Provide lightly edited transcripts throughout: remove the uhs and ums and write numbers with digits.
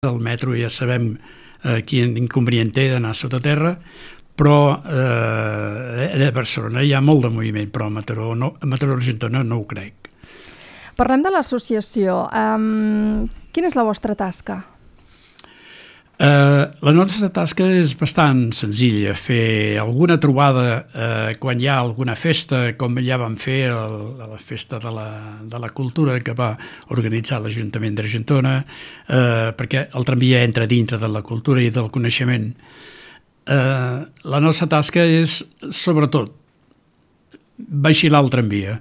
El metro ja sabem quin inconvenient té d'anar sota terra, però a Barcelona hi ha molt de moviment, però a Mataró Argentona no ho crec. Parlem de l'associació. Quina és la vostra tasca? La nostra tasca és bastant senzilla, fer alguna trobada quan hi ha alguna festa, com ja vam fer la festa de la cultura que va organitzar l'Ajuntament d'Argentona, perquè el tramvia entra dintre de la cultura i del coneixement. La nostra tasca és, sobretot, vigilar el tramvia,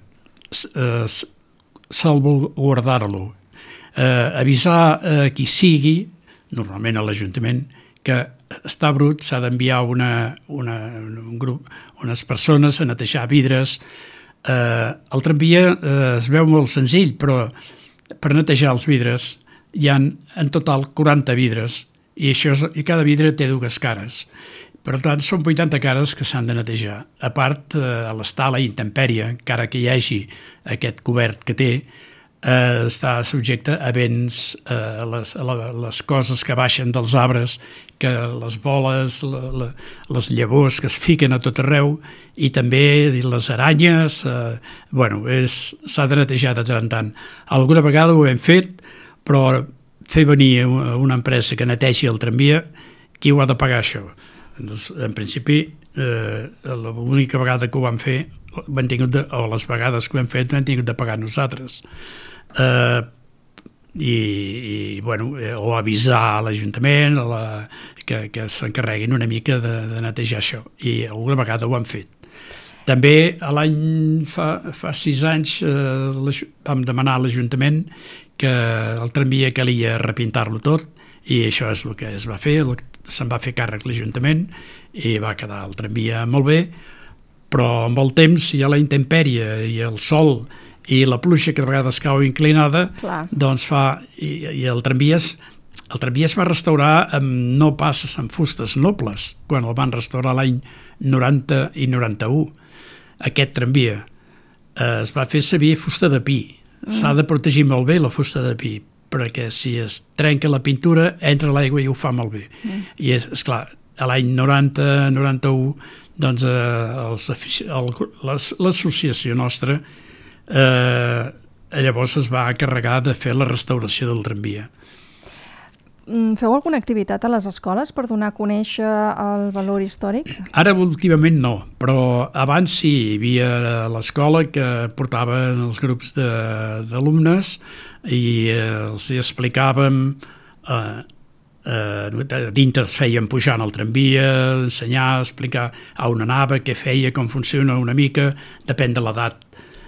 salvaguardar-lo, avisar qui sigui, normalment a l'Ajuntament, que està brut, s'ha d'enviar un grup, unes persones a netejar vidres. El tramvia es veu molt senzill, però per netejar els vidres hi ha en total 40 vidres i cada vidre té dues cares. Per tant, són 80 cares que s'han de netejar. A part, a l'estar a la intempèrie, encara que hi hagi aquest cobert que té, està subjecte a vents, a les coses que baixen dels arbres, que les boles, les llavors que es fiquen a tot arreu, i també les aranyes. S'ha de netejar de tant en tant. Alguna vegada ho hem fet, però fer venir una empresa que netegi el tramvia, qui ho ha de pagar, això? En principi, l'única vegada que ho vam fer, o les vegades que ho hem fet, hem tingut de pagar nosaltres. O avisar a l'Ajuntament que s'encarreguin una mica de netejar això, i alguna vegada ho han fet. També fa 6 anys vam demanar a l'Ajuntament que el tramvia calia repintar-lo tot, i això és el que es va fer. Se'n va fer càrrec l'Ajuntament i va quedar el tramvia molt bé, però amb el temps i a la intempèrie i el sol i la pluja que de vegades cau inclinada, doncs i el tramvia es va restaurar no pas amb fustes nobles, quan el van restaurar l'any 90 i 91. Aquest tramvia es va fer servir fusta de pi. S'ha de protegir molt bé la fusta de pi, perquè si es trenca la pintura entra l'aigua i ho fa molt bé. I és clar, a l'any 90-91 doncs l'associació nostra llavors es va encarregar de fer la restauració del tramvia. Feu alguna activitat a les escoles per donar a conèixer el valor històric? Ara últimament no, però abans sí, hi havia l'escola que portaven els grups d'alumnes i els explicàvem, dintre els feien pujar en el tramvia, ensenyar, explicar on anava, què feia, com funciona una mica, depèn de l'edat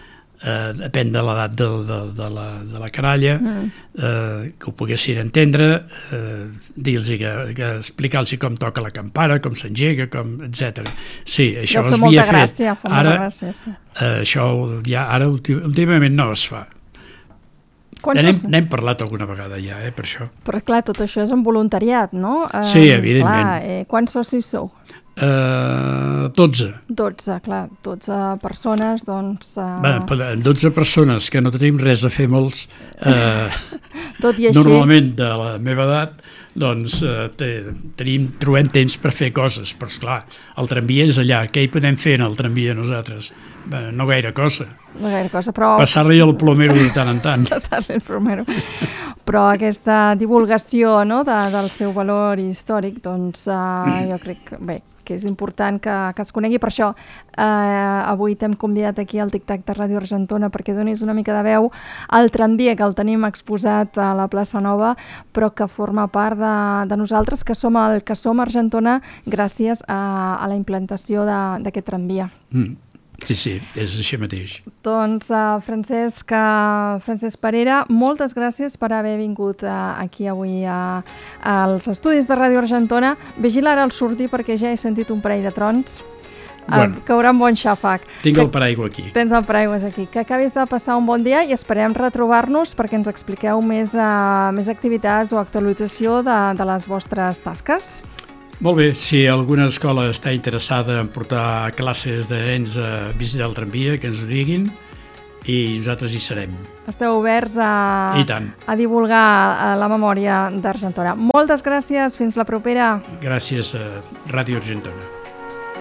de la canalla, que ho poguessin entendre, explicar-los com toca la campana, com s'engega, etc. Sí, això es havia fet. Ara, això ara últimament no es fa. N'hem parlat alguna vegada ja, per això. Però clar, tot això és en voluntariat, no? Sí, evidentment. Quants socis sou? 12. 12, clar, 12 persones, doncs... 12 persones que no tenim res a fer molts, tot i així, normalment de la meva edat, doncs trobem temps per fer coses, però esclar, el tramvia és allà, què hi podem fer en el tramvia nosaltres? No gaire cosa. No gaire cosa, però... Passar-li el plomero de tant en tant. Passar-li el plomero. Però aquesta divulgació, no, del seu valor històric, doncs jo crec que és important que es conegui. Per això avui t'hem convidat aquí al Tic-Tac de Ràdio Argentona perquè donis una mica de veu al tramvia, que el tenim exposat a la plaça Nova, però que forma part de nosaltres, que som el que som Argentona gràcies a la implantació d'aquest tramvia. Sí, és així mateix. Doncs Francesc Parera, moltes gràcies per haver vingut aquí avui als estudis de Ràdio Argentona. Vigila ara el sortir perquè ja he sentit un parell de trons. Caurà un bon xàfec. Tinc el paraigua aquí. Tens el paraigua aquí. Que acabis de passar un bon dia i esperem retrobar-nos perquè ens expliqueu més activitats o actualització de les vostres tasques. Molt bé, si alguna escola està interessada en portar classes de nens a visitar el tramvia, que ens ho diguin, i nosaltres hi serem. Esteu oberts I tant. a divulgar la memòria d'Argentona. Moltes gràcies, fins la propera. Gràcies a Ràdio Argentona.